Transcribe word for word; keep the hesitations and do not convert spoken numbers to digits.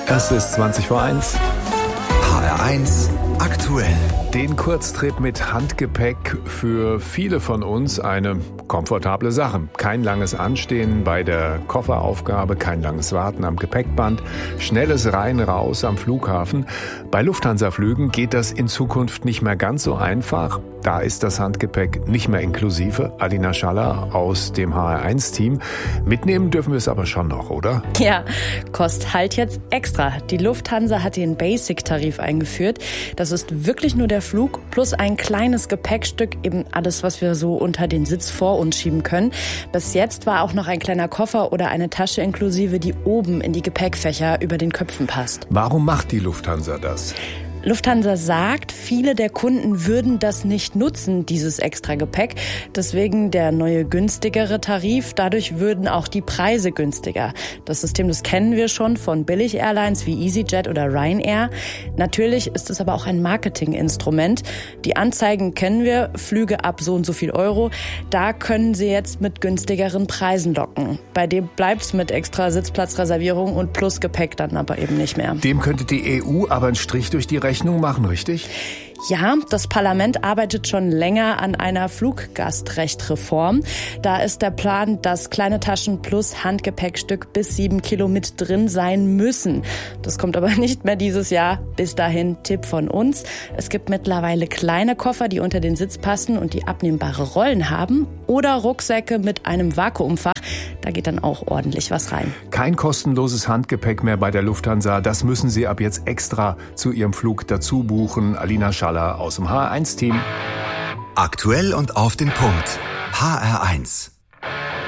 Es ist zwanzig vor eins. H R eins aktuell. Den Kurztrip mit Handgepäck für viele von uns eine komfortable Sache. Kein langes Anstehen bei der Kofferaufgabe, kein langes Warten am Gepäckband, schnelles Rein, raus am Flughafen. Bei Lufthansa-Flügen geht das in Zukunft nicht mehr ganz so einfach. Da ist das Handgepäck nicht mehr inklusive. Alina Schaller aus dem H R eins Team. Mitnehmen dürfen wir es aber schon noch, oder? Ja, kostet halt jetzt extra. Die Lufthansa hat den Basic-Tarif eingeführt. Das ist wirklich nur der Flug plus ein kleines Gepäckstück, eben alles, was wir so unter den Sitz vor uns schieben können. Bis jetzt war auch noch ein kleiner Koffer oder eine Tasche inklusive, die oben in die Gepäckfächer über den Köpfen passt. Warum macht die Lufthansa das? Lufthansa sagt, viele der Kunden würden das nicht nutzen, dieses extra Gepäck. Deswegen der neue günstigere Tarif. Dadurch würden auch die Preise günstiger. Das System, das kennen wir schon von Billig-Airlines wie EasyJet oder Ryanair. Natürlich ist es aber auch ein Marketinginstrument. Die Anzeigen kennen wir, Flüge ab so und so viel Euro. Da können Sie jetzt mit günstigeren Preisen locken. Bei dem bleibt's mit extra Sitzplatzreservierung und plus Gepäck dann aber eben nicht mehr. Dem könnte die E U aber einen Strich durch die Rechnung machen, richtig? Ja, das Parlament arbeitet schon länger an einer Fluggastrechtreform. Da ist der Plan, dass kleine Taschen plus Handgepäckstück bis sieben Kilo mit drin sein müssen. Das kommt aber nicht mehr dieses Jahr. Bis dahin Tipp von uns. Es gibt mittlerweile kleine Koffer, die unter den Sitz passen und die abnehmbare Rollen haben. Oder Rucksäcke mit einem Vakuumfach. Da geht dann auch ordentlich was rein. Kein kostenloses Handgepäck mehr bei der Lufthansa. Das müssen Sie ab jetzt extra zu Ihrem Flug dazu buchen. Alina Schaller aus dem H R eins Team. Aktuell und auf den Punkt. H R eins.